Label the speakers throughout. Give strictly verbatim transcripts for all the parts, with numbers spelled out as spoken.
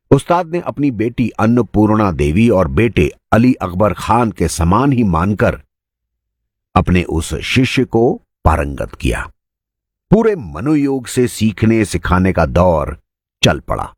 Speaker 1: उस्ताद ने अपनी बेटी अन्नपूर्णा देवी और बेटे अली अकबर खान के समान ही मानकर अपने उस शिष्य को पारंगत किया। पूरे मनोयोग से सीखने सिखाने का दौर चल पड़ा।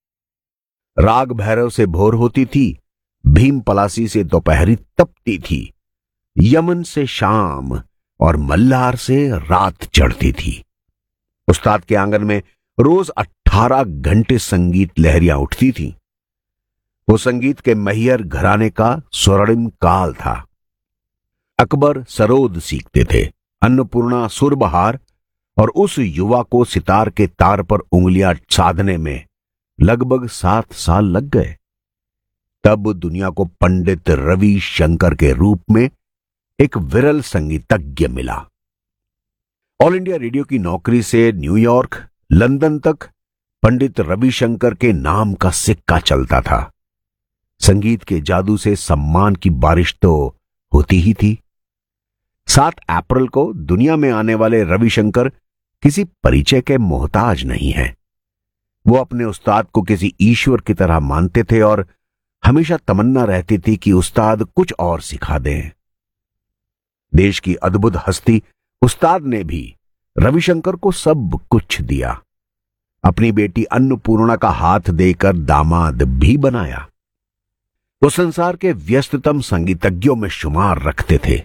Speaker 1: राग भैरव से भोर होती थी, भीम पलासी से दोपहरी तपती थी, यमन से शाम और मल्हार से रात चढ़ती थी। उस्ताद के आंगन में रोज अठारह घंटे संगीत लहरियां उठती थीं। वो संगीत के मैहर घराने का स्वर्णिम काल था। अकबर सरोद सीखते थे, अन्नपूर्णा सुरबहार, और उस युवा को सितार के तार पर उंगलियां साधने में लगभग सात साल लग गए। तब दुनिया को पंडित रवि शंकर के रूप में एक विरल संगीतज्ञ मिला। ऑल इंडिया रेडियो की नौकरी से न्यूयॉर्क, लंदन तक पंडित रविशंकर के नाम का सिक्का चलता था। संगीत के जादू से सम्मान की बारिश तो होती ही थी। सात अप्रैल को दुनिया में आने वाले रविशंकर किसी परिचय के मोहताज नहीं हैं। वो अपने उस्ताद को किसी ईश्वर की तरह मानते थे और हमेशा तमन्ना रहती थी कि उस्ताद कुछ और सिखा दें। देश की अद्भुत हस्ती उस्ताद ने भी रविशंकर को सब कुछ दिया। अपनी बेटी अन्नपूर्णा का हाथ देकर दामाद भी बनाया। वो संसार के व्यस्ततम संगीतज्ञों में शुमार रखते थे।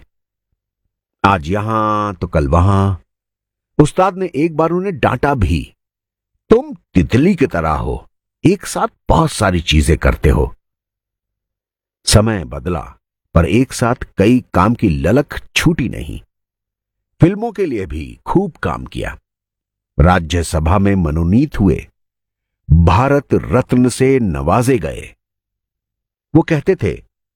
Speaker 1: आज यहां तो कल वहां। उस्ताद ने एक बार उन्हें डांटा भी, तुम तितली की तरह हो, एक साथ बहुत सारी चीजें करते हो। समय बदला पर एक साथ कई काम की ललक छूटी नहीं। फिल्मों के लिए भी खूब काम किया। राज्यसभा में मनोनीत हुए, भारत रत्न से नवाजे गए। वो कहते थे,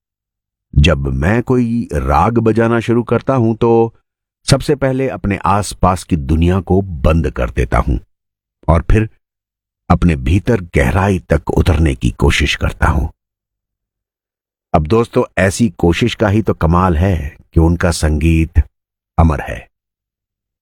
Speaker 1: जब मैं कोई राग बजाना शुरू करता हूं तो सबसे पहले अपने आसपास की दुनिया को बंद कर देता हूं और फिर अपने भीतर गहराई तक उतरने की कोशिश करता हूं। अब दोस्तों, ऐसी कोशिश का ही तो कमाल है कि उनका संगीत अमर है।